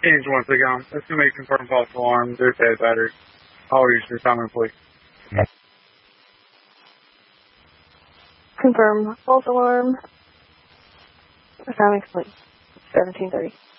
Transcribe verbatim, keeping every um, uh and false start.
Change once again. Assuming confirm false alarm. There's a battery. All use your common police. Confirm false alarm. Assignment complete. seventeen thirty.